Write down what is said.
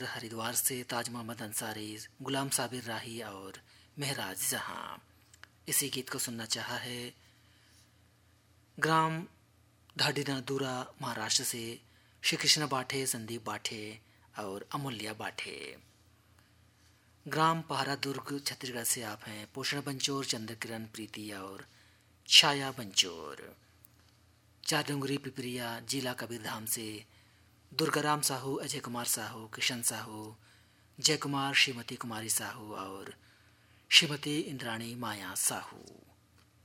पत्र हरिद्वार से ताज मोहम्मद अंसारी, गुलाम साबिर राही और महराज जहां। इसी गीत को सुनना चाहा है ग्राम धाडीनादूरा महाराष्ट्र से श्री कृष्ण बाठे, संदीप बाठे और अमूल्या बाठे। ग्राम पहारा दुर्ग छत्तीसगढ़ से आप हैं पोषण बंचोर, चंद्रकिरण, प्रीति और छाया बंचोर। चार डूंगरी पिपरिया जिला कबीरधाम से दुर्गाराम साहू, अजय कुमार साहू, किशन साहू, जय कुमार, श्रीमती कुमारी साहू और श्रीमती इंद्राणी माया साहू।